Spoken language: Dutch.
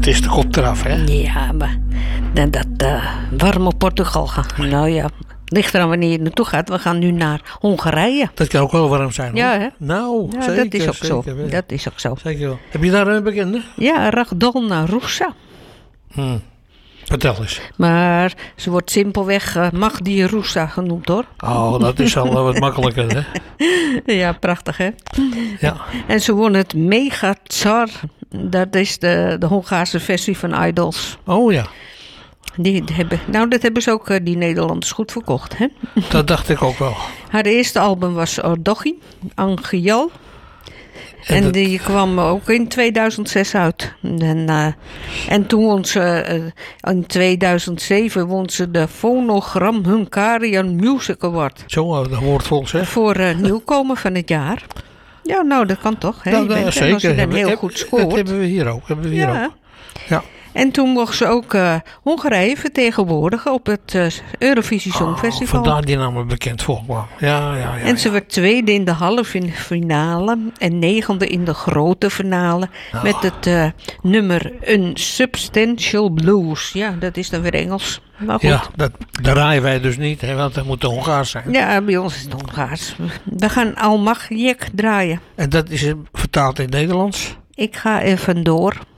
het is de kop eraf, hè? Ja, maar dat warme Portugal gaan. Nou ja, ligt eraan wanneer je naartoe gaat. We gaan nu naar Hongarije. Dat kan ook wel warm zijn, hoor. Ja, hè? Nou, Ja, zeker. dat is ook zo. Zeker, wel. Dat is ook zo. Zeker wel. Heb je daar een bekende? Ja, Radolna Russa. Vertel eens. Maar ze wordt simpelweg Magdi Russa genoemd, hoor. Oh, dat is al wat makkelijker, hè? Ja, prachtig, hè? Ja. En ze won het Mega Tsar. Dat is de Hongaarse versie van Idols. Oh ja, Dat hebben ze ook, die Nederlanders, goed verkocht, hè? dat dacht ik ook wel. Haar eerste album was Ordochi, Angial. En En dat- die kwam ook in 2006 uit. En toen won ze, in 2007 won ze de Phonogram Hungarian Music Award. Zo, dat wordt vol, zeg. Voor nieuwkomer van het jaar. Ja, nou, dat kan toch. Hè? Nou, Je bent- zeker. Als je dan heel Heb- goed Dat scoort. hebben we hier ook. Ja. Ja. En toen mocht ze ook Hongarije vertegenwoordigen op het Eurovisie Songfestival. Vandaar die naam me bekend voorkwam. Ja. En ze werd tweede in de halve finale en negende in de grote finale. Met het nummer Unsubstantial Blues. Ja, dat is dan weer Engels. Maar goed. Ja, dat draaien wij dus niet, hè, want dat moet de Hongaars zijn. Ja, bij ons is het Hongaars. We gaan Almagjek draaien. En dat is vertaald in het Nederlands. Ik ga even door.